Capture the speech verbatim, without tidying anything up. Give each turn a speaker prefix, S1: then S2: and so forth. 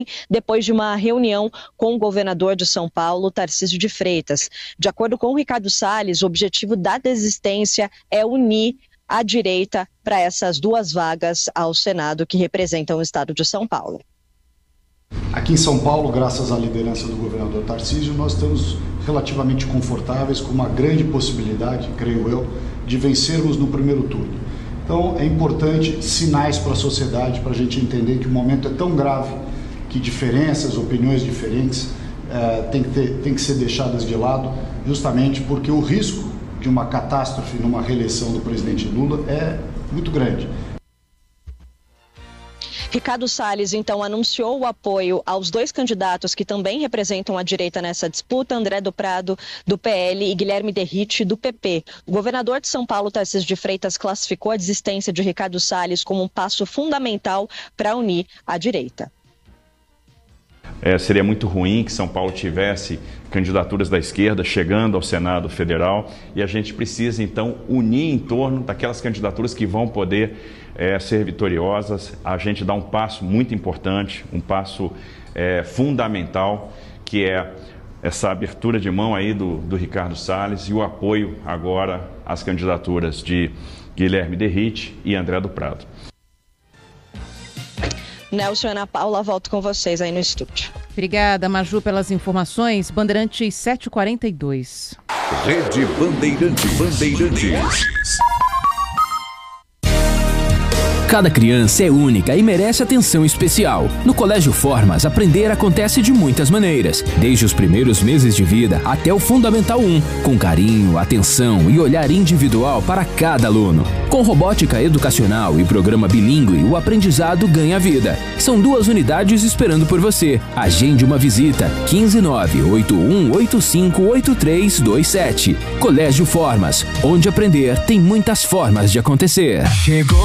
S1: depois de uma reunião com o governador de São Paulo, Tarcísio de Freitas. De acordo com o Ricardo Salles, o objetivo da desistência é unir a direita para essas duas vagas ao Senado que representam o estado de São Paulo.
S2: Aqui em São Paulo, graças à liderança do governador Tarcísio, nós estamos relativamente confortáveis com uma grande possibilidade, creio eu, de vencermos no primeiro turno. Então é importante sinais para a sociedade, para a gente entender que o momento é tão grave que diferenças, opiniões diferentes eh, tem que ter, tem que ser deixadas de lado, justamente porque o risco de uma catástrofe numa reeleição do presidente Lula é muito grande.
S1: Ricardo Salles, então, anunciou o apoio aos dois candidatos que também representam a direita nessa disputa, André do Prado, do P L, e Guilherme Derrite, do P P. O governador de São Paulo, Tarcísio de Freitas, classificou a desistência de Ricardo Salles como um passo fundamental para unir a direita.
S3: É, seria muito ruim que São Paulo tivesse candidaturas da esquerda chegando ao Senado Federal, e a gente precisa, então, unir em torno daquelas candidaturas que vão poder é, ser vitoriosas. A gente dá um passo muito importante, um passo é, fundamental, que é essa abertura de mão aí do, do Ricardo Salles e o apoio agora às candidaturas de Guilherme Derrite e André do Prado.
S1: Nelson e Ana Paula, volto com vocês aí no estúdio.
S4: Obrigada, Maju, pelas informações. Bandeirantes sete e quarenta e dois.
S5: Rede Bandeirante Bandeirantes.
S6: Cada criança é única e merece atenção especial. No Colégio Formas, aprender acontece de muitas maneiras, desde os primeiros meses de vida até o Fundamental um, com carinho, atenção e olhar individual para cada aluno. Com robótica educacional e programa bilíngue, o aprendizado ganha vida. São duas unidades esperando por você. Agende uma visita. quinze nove oito um oito cinco oito três dois sete. Colégio Formas, onde aprender tem muitas formas de acontecer. Chegou.